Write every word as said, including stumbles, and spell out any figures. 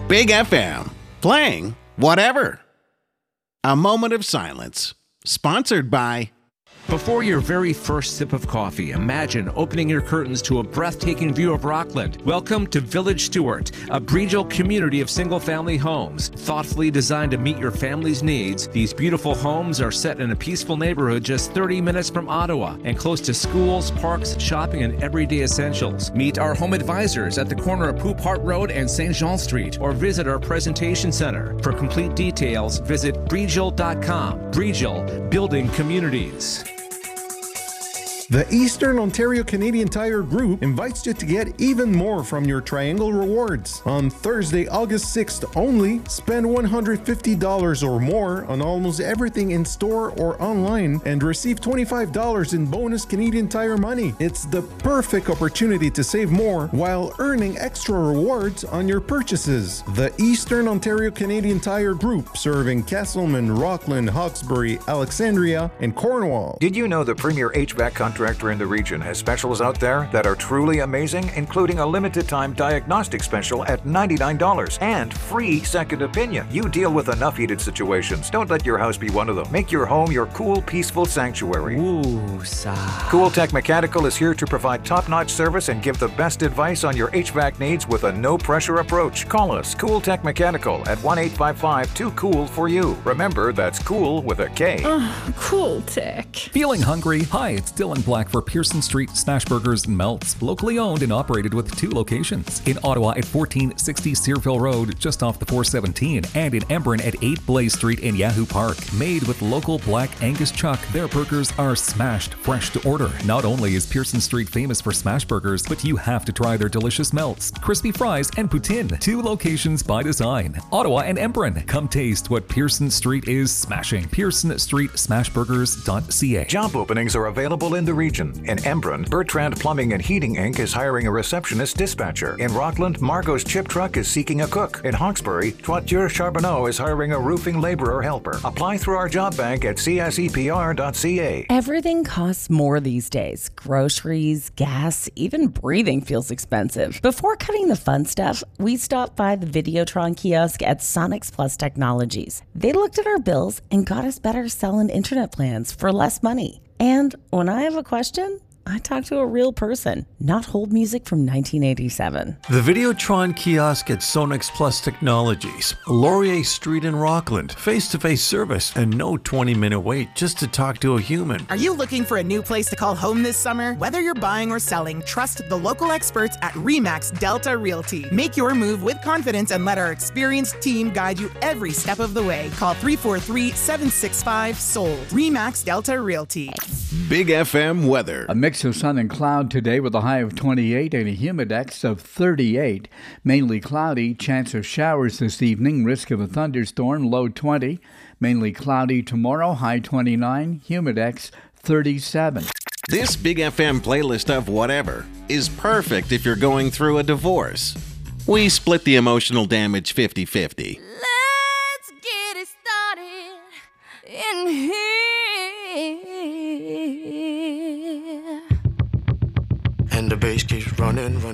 Big F M, playing whatever. A moment of silence, sponsored by... Before your very first sip of coffee, imagine opening your curtains to a breathtaking view of Rockland. Welcome to Village Stewart, a Breedville community of single-family homes. Thoughtfully designed to meet your family's needs, these beautiful homes are set in a peaceful neighborhood just thirty minutes from Ottawa and close to schools, parks, shopping, and everyday essentials. Meet our home advisors at the corner of Poupart Road and Saint Jean Street, or visit our presentation center. For complete details, visit breedville dot com. Breedville, building communities. The Eastern Ontario Canadian Tire Group invites you to get even more from your Triangle Rewards. On Thursday, August sixth only, spend one hundred fifty dollars or more on almost everything in store or online and receive twenty-five dollars in bonus Canadian Tire money. It's the perfect opportunity to save more while earning extra rewards on your purchases. The Eastern Ontario Canadian Tire Group, serving Castleman, Rockland, Hawkesbury, Alexandria, and Cornwall. Did you know the premier H V A C contractor in the region has specials out there that are truly amazing, including a limited-time diagnostic special at ninety-nine dollars and free second opinion? You deal with enough heated situations. Don't let your house be one of them. Make your home your cool, peaceful sanctuary. Ooh, sigh. Cool Tech Mechanical is here to provide top-notch service and give the best advice on your H V A C needs with a no-pressure approach. Call us, Cool Tech Mechanical, at one eight five five two cool for you. Remember, that's cool with a K. Oh, Cool Tech. Feeling hungry? Hi, it's Dylan Black for Pearson Street Smashburgers and Melts, locally owned and operated with two locations. In Ottawa at fourteen sixty Searville Road, just off the four seventeen, and in Embrun at eight Blaze Street in Yahoo Park. Made with local black Angus chuck, their burgers are smashed fresh to order. Not only is Pearson Street famous for smash burgers, but you have to try their delicious melts, crispy fries, and poutine. Two locations by design, Ottawa and Embrun. Come taste what Pearson Street is smashing. Pearson Street Smashburgers dot c a. Job openings are available in the region. In Embrun, Bertrand Plumbing and Heating Incorporated is hiring a receptionist dispatcher. In Rockland, Margot's Chip Truck is seeking a cook. In Hawkesbury, Toiture Charbonneau is hiring a roofing laborer helper. Apply through our job bank at c s e p r dot c a. Everything costs more these days. Groceries, gas, even breathing feels expensive. Before cutting the fun stuff, we stopped by the Videotron kiosk at Sonics Plus Technologies. They looked at our bills and got us better cell and internet plans for less money. And when I have a question, I talk to a real person, not hold music from nineteen eighty-seven. The Videotron kiosk at Sonix Plus Technologies, Laurier Street in Rockland. Face-to-face service and no twenty-minute wait just to talk to a human. Are you looking for a new place to call home this summer? Whether you're buying or selling, trust the local experts at Remax Delta Realty. Make your move with confidence and let our experienced team guide you every step of the way. Call three four three, seven six five, S O L D. Remax Delta Realty. Big F M weather. A mix of sun and cloud today with a high of twenty-eight and a humidex of thirty-eight. Mainly cloudy, chance of showers this evening, risk of a thunderstorm, low twenty. Mainly cloudy tomorrow, high twenty-nine, humidex thirty-seven. This Big F M playlist of whatever is perfect if you're going through a divorce. We split the emotional damage fifty-fifty. Let's get it started in here. And the bass keeps running, running.